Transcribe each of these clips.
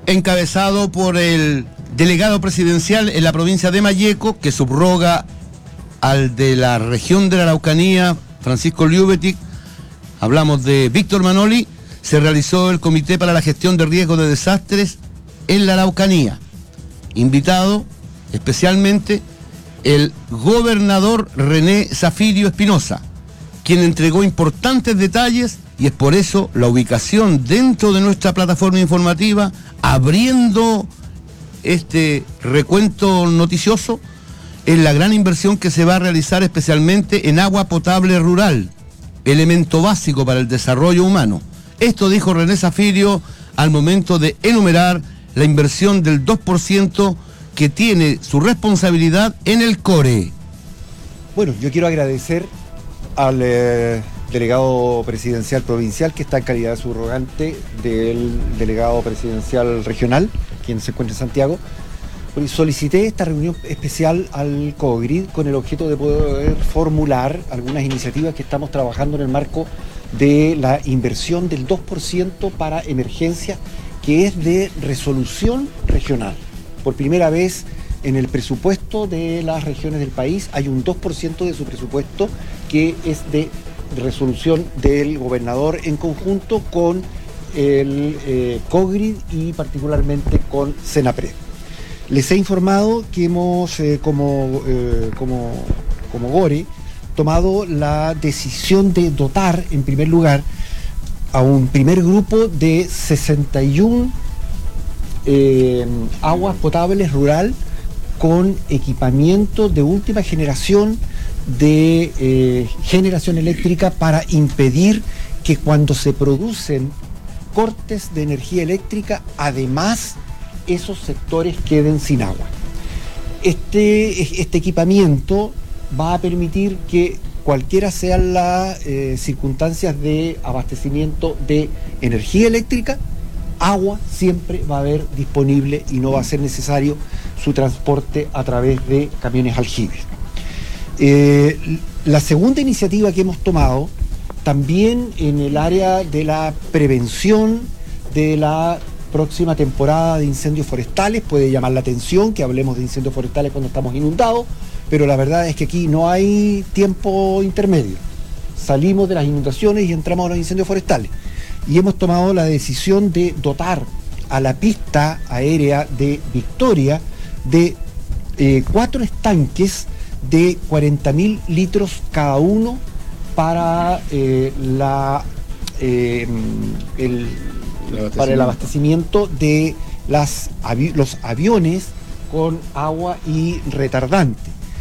encabezado por el delegado presidencial en la provincia de Malleco, que subroga al de la región de la Araucanía, Francisco Liubetic. Hablamos de Víctor Manoli. Se realizó el Comité para la Gestión de Riesgos de Desastres en la Araucanía. Invitado especialmente el gobernador René Zafirio Espinosa, quien entregó importantes detalles, y es por eso la ubicación dentro de nuestra plataforma informativa, abriendo este recuento noticioso, en la gran inversión que se va a realizar especialmente en agua potable rural, elemento básico para el desarrollo humano. Esto dijo René Zafirio al momento de enumerar la inversión del 2% que tiene su responsabilidad en el CORE. Bueno, yo quiero agradecer al delegado presidencial provincial, que está en calidad de subrogante del delegado presidencial regional, quien se encuentra en Santiago. Solicité esta reunión especial al COGRID con el objeto de poder formular algunas iniciativas que estamos trabajando en el marco de la inversión del 2% para emergencia, que es de resolución regional. Por primera vez en el presupuesto de las regiones del país hay un 2% de su presupuesto que es de resolución del gobernador en conjunto con el COGRID y particularmente con Senapred. Les he informado que hemos, como GORE, tomado la decisión de dotar, en primer lugar, a un primer grupo de 61 aguas potables rural con equipamiento de última generación de generación eléctrica para impedir que cuando se producen cortes de energía eléctrica, además esos sectores queden sin agua. Este equipamiento va a permitir que cualquiera sean las circunstancias de abastecimiento de energía eléctrica, agua siempre va a haber disponible y no va a ser necesario su transporte a través de camiones aljibes. La segunda iniciativa que hemos tomado, también en el área de la prevención de la próxima temporada de incendios forestales, puede llamar la atención que hablemos de incendios forestales cuando estamos inundados, pero la verdad es que aquí no hay tiempo intermedio. Salimos de las inundaciones y entramos a los incendios forestales. Y hemos tomado la decisión de dotar a la pista aérea de Victoria de 4 estanques de 40.000 litros cada uno para para el abastecimiento de los aviones con agua y retardante.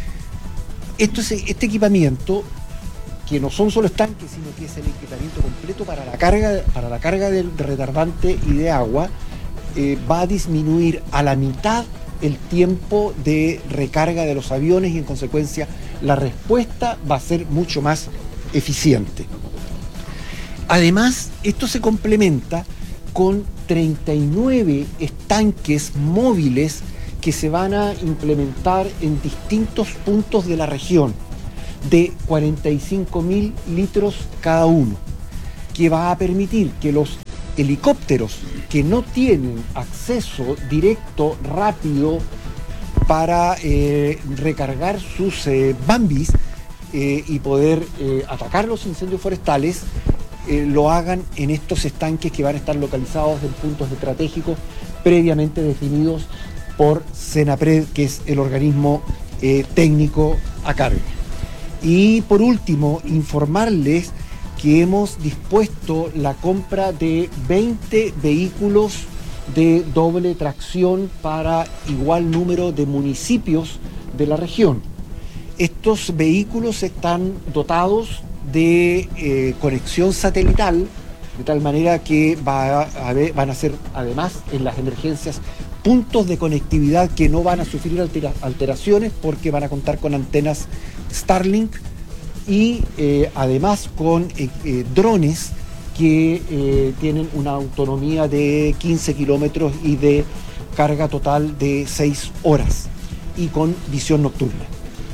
Este equipamiento, que no son solo estanques, sino que es el equipamiento completo para la carga de retardante y de agua, va a disminuir a la mitad el tiempo de recarga de los aviones y en consecuencia la respuesta va a ser mucho más eficiente. Además, esto se complementa con 39 estanques móviles que se van a implementar en distintos puntos de la región, de 45.000 litros cada uno, que va a permitir que los helicópteros que no tienen acceso directo, rápido, para recargar sus Bambis y poder atacar los incendios forestales, lo hagan en estos estanques que van a estar localizados en puntos estratégicos previamente definidos por Senapred, que es el organismo técnico a cargo. Y por último, informarles que hemos dispuesto la compra de 20 vehículos de doble tracción para igual número de municipios de la región. Estos vehículos están dotados de conexión satelital, de tal manera que van a ser, además, en las emergencias, puntos de conectividad que no van a sufrir alteraciones porque van a contar con antenas Starlink y además con drones que tienen una autonomía de 15 kilómetros y de carga total de 6 horas y con visión nocturna.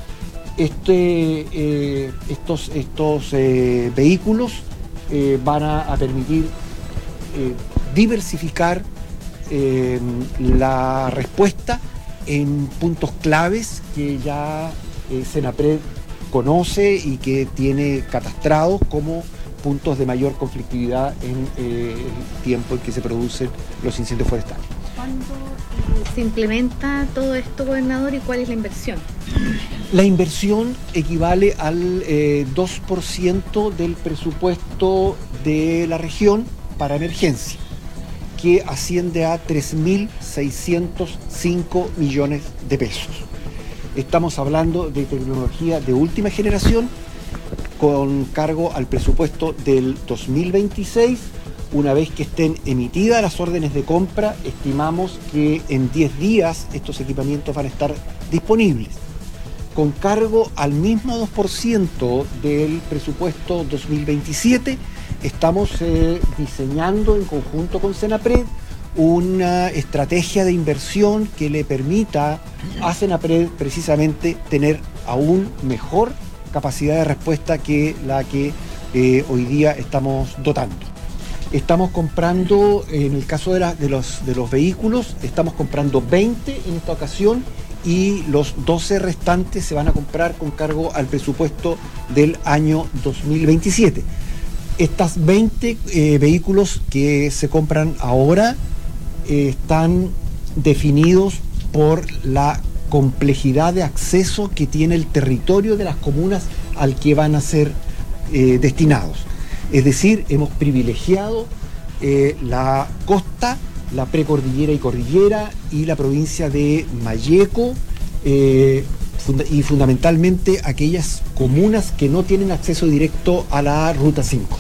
Estos vehículos van a permitir diversificar la respuesta en puntos claves que ya Senapred conoce y que tiene catastrados como puntos de mayor conflictividad en el tiempo en que se producen los incendios forestales. ¿Cuándo se implementa todo esto, gobernador, y cuál es la inversión? La inversión equivale al 2% del presupuesto de la región para emergencia, que asciende a 3.605 millones de pesos. Estamos hablando de tecnología de última generación con cargo al presupuesto del 2026. Una vez que estén emitidas las órdenes de compra, estimamos que en 10 días estos equipamientos van a estar disponibles. Con cargo al mismo 2% del presupuesto 2027, estamos diseñando en conjunto con Senapred una estrategia de inversión que le permita a Senapred precisamente tener aún mejor capacidad de respuesta que la que hoy día estamos dotando. Estamos comprando, en el caso de los vehículos, estamos comprando 20 en esta ocasión y los 12 restantes se van a comprar con cargo al presupuesto del año 2027. Estas 20 vehículos que se compran ahora están definidos por la complejidad de acceso que tiene el territorio de las comunas al que van a ser destinados. Es decir, hemos privilegiado la costa, la precordillera y cordillera y la provincia de Malleco y fundamentalmente aquellas comunas que no tienen acceso directo a la Ruta 5.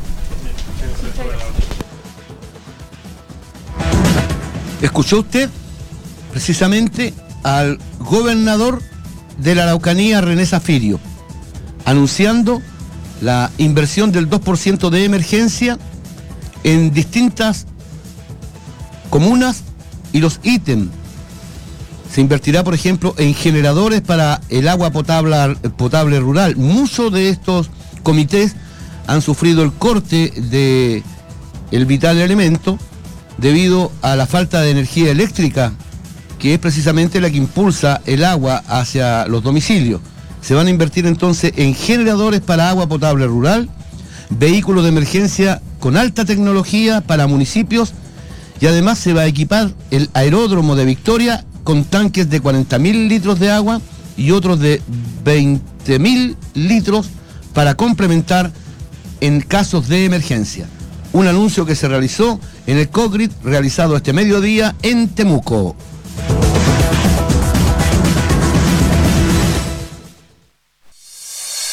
¿Escuchó usted precisamente al gobernador de la Araucanía, René Zafirio, anunciando la inversión del 2% de emergencia en distintas comunas y los ítems? Se invertirá, por ejemplo, en generadores para el agua potable rural. Muchos de estos comités han sufrido el corte de el vital elemento debido a la falta de energía eléctrica, que es precisamente la que impulsa el agua hacia los domicilios. Se van a invertir entonces en generadores para agua potable rural, vehículos de emergencia con alta tecnología para municipios, y además se va a equipar el aeródromo de Victoria con tanques de 40.000 litros de agua y otros de 20.000 litros para complementar en casos de emergencia. Un anuncio que se realizó en el COGRIT realizado este mediodía en Temuco.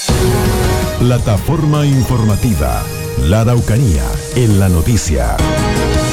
Plataforma informativa, La Araucanía en la noticia.